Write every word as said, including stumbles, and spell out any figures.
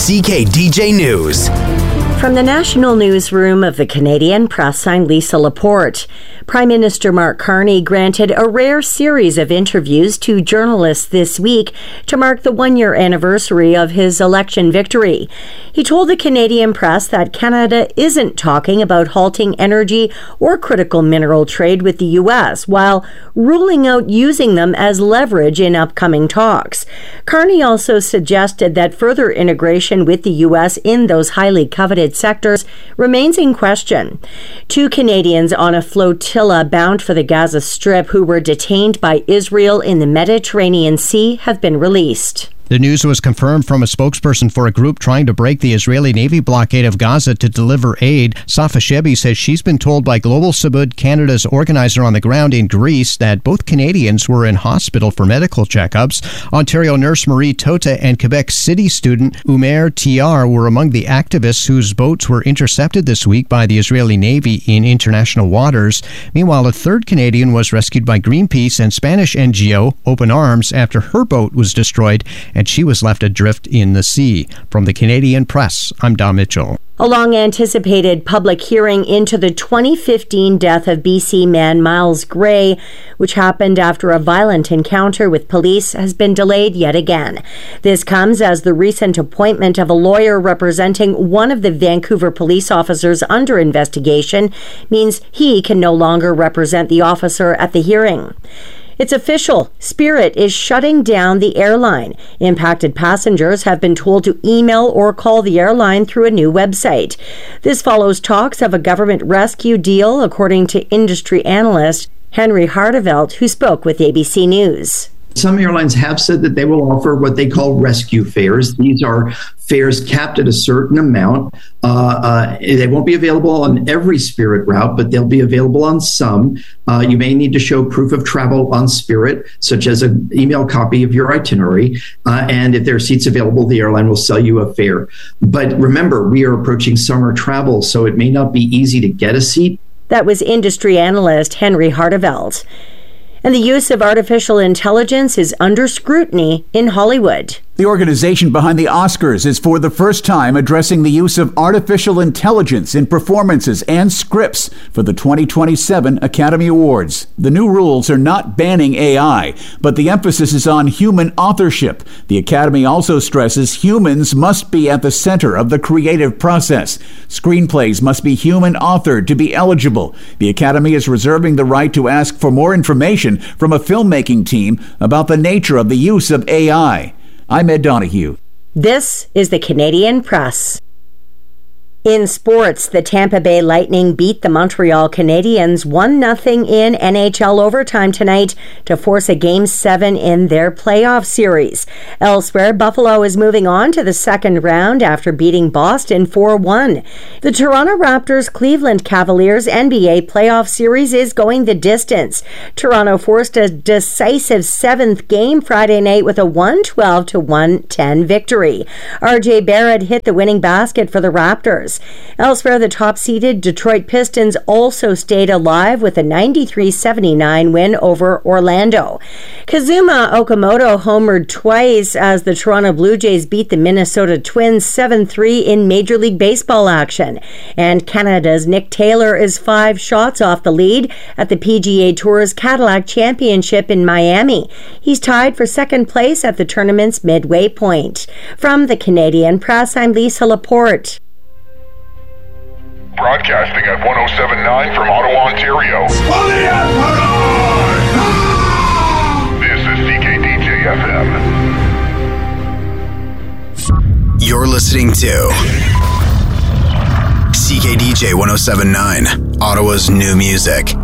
C K D J News. From the National Newsroom of the Canadian Press, I'm Lisa Laporte. Prime Minister Mark Carney granted a rare series of interviews to journalists this week to mark the one-year anniversary of his election victory. He told the Canadian Press that Canada isn't talking about halting energy or critical mineral trade with the U S, while ruling out using them as leverage in upcoming talks. Carney also suggested that further integration with the U S in those highly coveted sectors remains in question. Two Canadians on a flotilla bound for the Gaza Strip who were detained by Israel in the Mediterranean Sea have been released. The news was confirmed from a spokesperson for a group trying to break the Israeli Navy blockade of Gaza to deliver aid. Safa Shebi says she's been told by Global Sabud, Canada's organizer on the ground in Greece, that both Canadians were in hospital for medical checkups. Ontario nurse Marie Tota and Quebec City student Umer Tiar were among the activists whose boats were intercepted this week by the Israeli Navy in international waters. Meanwhile, a third Canadian was rescued by Greenpeace and Spanish N G O Open Arms after her boat was destroyed and she was left adrift in the sea. From the Canadian Press, I'm Don Mitchell. A long-anticipated public hearing into the twenty fifteen death of B C man Miles Gray, which happened after a violent encounter with police, has been delayed yet again. This comes as the recent appointment of a lawyer representing one of the Vancouver police officers under investigation means he can no longer represent the officer at the hearing. It's official. Spirit is shutting down the airline. Impacted passengers have been told to email or call the airline through a new website. This follows talks of a government rescue deal, according to industry analyst Henry Hardevelt, who spoke with A B C News. Some airlines have said that they will offer what they call rescue fares. These are fares capped at a certain amount. Uh, uh, they won't be available on every Spirit route, but they'll be available on some. Uh, you may need to show proof of travel on Spirit, such as an email copy of your itinerary. Uh, and if there are seats available, the airline will sell you a fare. But remember, we are approaching summer travel, so it may not be easy to get a seat. That was industry analyst Henry Hardevelt. And the use of artificial intelligence is under scrutiny in Hollywood. The organization behind the Oscars is for the first time addressing the use of artificial intelligence in performances and scripts for the twenty twenty-seven Academy Awards. The new rules are not banning A I, but the emphasis is on human authorship. The Academy also stresses humans must be at the center of the creative process. Screenplays must be human authored to be eligible. The Academy is reserving the right to ask for more information from a filmmaking team about the nature of the use of A I. I'm Ed Donahue. This is the Canadian Press. In sports, the Tampa Bay Lightning beat the Montreal Canadiens one nothing in N H L overtime tonight to force a Game seven in their playoff series. Elsewhere, Buffalo is moving on to the second round after beating Boston four one. The Toronto Raptors Cleveland Cavaliers N B A playoff series is going the distance. Toronto forced a decisive seventh game Friday night with a one twelve to one ten victory. R J Barrett hit the winning basket for the Raptors. Elsewhere, the top-seeded Detroit Pistons also stayed alive with a ninety-three seventy-nine win over Orlando. Kazuma Okamoto homered twice as the Toronto Blue Jays beat the Minnesota Twins seven three in Major League Baseball action. And Canada's Nick Taylor is five shots off the lead at the P G A Tour's Cadillac Championship in Miami. He's tied for second place at the tournament's midway point. From the Canadian Press, I'm Lisa Laporte. Broadcasting at one oh seven point nine from Ottawa, Ontario. This is C K D J F M. You're listening to C K D J one oh seven point nine, Ottawa's new music.